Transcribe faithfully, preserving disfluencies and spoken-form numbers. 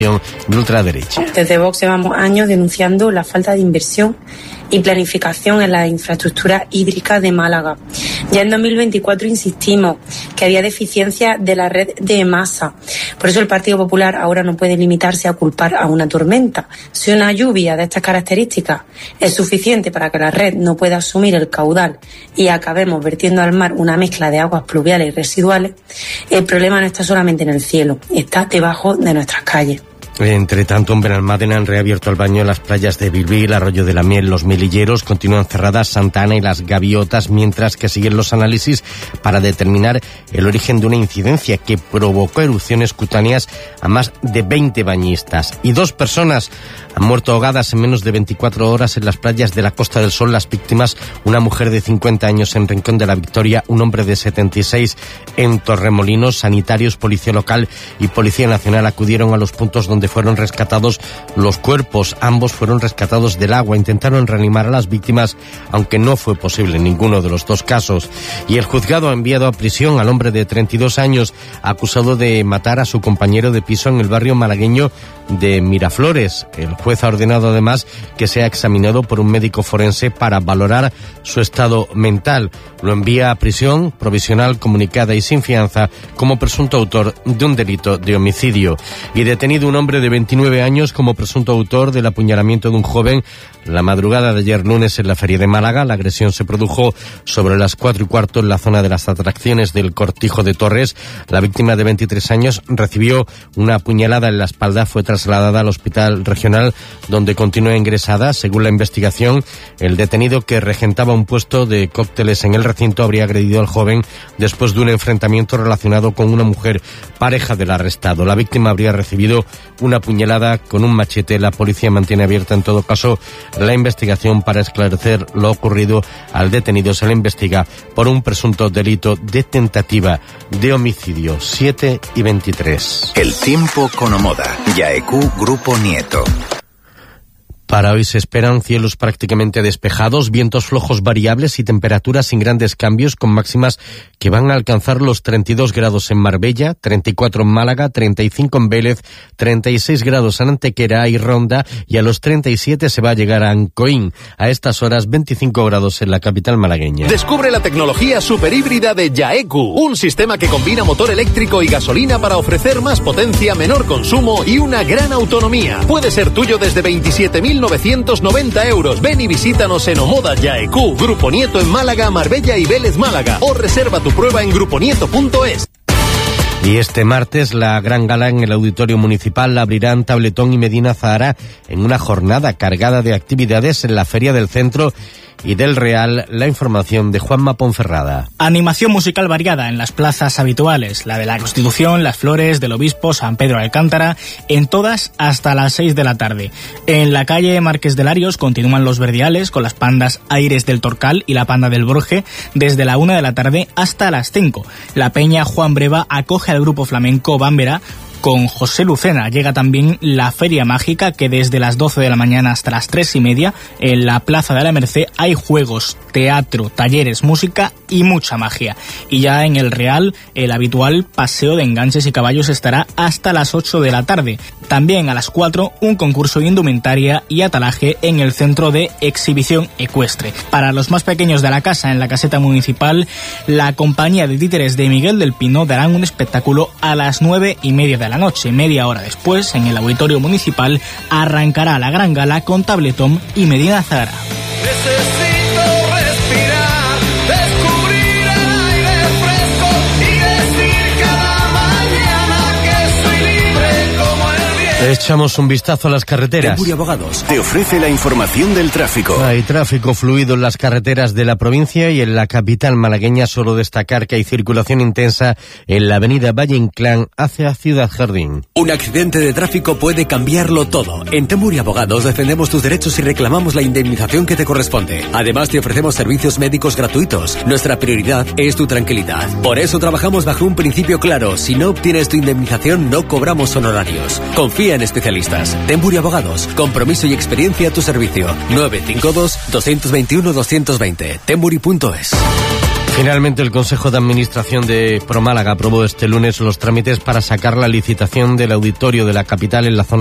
de ultraderecha. Desde Vox llevamos años denunciando la falta de inversión y planificación en la infraestructura hídrica de Málaga. Ya en dos mil veinticuatro insistimos que había deficiencia de la red de EMASA. Por eso el Partido Popular ahora no puede limitarse a culpar a una tormenta. Si una lluvia de estas características es suficiente para que la red no pueda asumir el caudal y acabemos vertiendo al mar una mezcla de aguas pluviales y residuales, el problema no está solamente en el cielo, está debajo de nuestras calles. Entre tanto, en Benalmádena han reabierto el baño las playas de Bilbil, Arroyo de la Miel, Los Melilleros. Continúan cerradas Santa Ana y Las Gaviotas, mientras que siguen los análisis para determinar el origen de una incidencia que provocó erupciones cutáneas a más de veinte bañistas. Y dos personas han muerto ahogadas en menos de veinticuatro horas en las playas de la Costa del Sol. Las víctimas, una mujer de cincuenta años en Rincón de la Victoria, un hombre de setenta y seis en Torremolinos. Sanitarios, Policía Local y Policía Nacional acudieron a los puntos donde fueron rescatados los cuerpos. Ambos fueron rescatados del agua. Intentaron reanimar a las víctimas, aunque no fue posible en ninguno de los dos casos. Y el juzgado ha enviado a prisión al hombre de treinta y dos años, acusado de matar a su compañero de piso en el barrio malagueño de Miraflores. El juez ha ordenado además que sea examinado por un médico forense para valorar su estado mental. Lo envía a prisión provisional comunicada y sin fianza como presunto autor de un delito de homicidio. Y detenido un hombre de veintinueve años como presunto autor del apuñalamiento de un joven la madrugada de ayer lunes en la Feria de Málaga. La agresión se produjo sobre las cuatro y cuarto en la zona de las atracciones del Cortijo de Torres. La víctima de veintitrés años recibió una puñalada en la espalda, fue trasladada al hospital regional donde continúa ingresada. Según la investigación, el detenido, que regentaba un puesto de cócteles en el recinto, habría agredido al joven después de un enfrentamiento relacionado con una mujer pareja del arrestado. La víctima habría recibido una puñalada con un machete. La policía mantiene abierta en todo caso la investigación para esclarecer lo ocurrido. Al detenido se le investiga por un presunto delito de tentativa de homicidio. Siete y veintitrés. El tiempo con Omoda. Yaeku Grupo Nieto. Para hoy se esperan cielos prácticamente despejados, vientos flojos variables y temperaturas sin grandes cambios, con máximas que van a alcanzar los treinta y dos grados en Marbella, treinta y cuatro en Málaga, treinta y cinco en Vélez, treinta y seis grados en Antequera y Ronda, y a los treinta y siete se va a llegar a Ancoín. A estas horas veinticinco grados en la capital malagueña. Descubre la tecnología superhíbrida de Yaeku, un sistema que combina motor eléctrico y gasolina para ofrecer más potencia, menor consumo y una gran autonomía. Puede ser tuyo desde veintisiete mil novecientos noventa euros. Ven y visítanos en Omoda Yaeku, Grupo Nieto en Málaga, Marbella y Vélez Málaga, o reserva tu prueba en grupo nieto punto es. Y este martes la gran gala en el Auditorio Municipal la abrirán Tabletón y Medina Zahara en una jornada cargada de actividades en la Feria del Centro y del Real. La información de Juanma Ponferrada. Animación musical variada en las plazas habituales, la de la Constitución, Las Flores, del Obispo, San Pedro de Alcántara, en todas hasta las seis de la tarde. En la calle Marqués de Larios continúan los verdiales con las pandas Aires del Torcal y la panda del Borje desde la una de la tarde hasta las cinco. La peña Juan Breva acoge al grupo flamenco Bámbera con José Lucena. Llega también la Feria Mágica, que desde las doce de la mañana hasta las tres y media en la Plaza de la Merced hay juegos, teatro, talleres, música y mucha magia. Y ya en el Real, el habitual paseo de enganches y caballos estará hasta las ocho de la tarde. También a las cuatro, un concurso de indumentaria y atalaje en el Centro de Exhibición Ecuestre. Para los más pequeños de la casa, en la caseta municipal, la compañía de títeres de Miguel del Pino darán un espectáculo a las nueve y media de la noche. Media hora después, en el Auditorio Municipal, arrancará la gran gala con Tabletón y Medina Zahara. Necesito respirar, descubrir el aire fresco y decir cada mañana que soy libre como el viento. Echamos un vistazo a las carreteras. Tempuri Abogados te ofrece la información del tráfico. Hay tráfico fluido en las carreteras de la provincia y en la capital malagueña. Solo destacar que hay circulación intensa en la avenida Valle Inclán hacia Ciudad Jardín. Un accidente de tráfico puede cambiarlo todo. En Tempuri Abogados defendemos tus derechos y reclamamos la indemnización que te corresponde. Además, te ofrecemos servicios médicos gratuitos. Nuestra prioridad es tu tranquilidad. Por eso trabajamos bajo un principio claro. Si no obtienes tu indemnización, no cobramos honorarios. Confía en especialistas. Tempuri Abogados. Compromiso y experiencia a tu servicio. nueve cinco dos, dos dos uno, dos dos cero cero. Tempuri punto es. Finalmente, el Consejo de Administración de ProMálaga aprobó este lunes los trámites para sacar la licitación del auditorio de la capital en la zona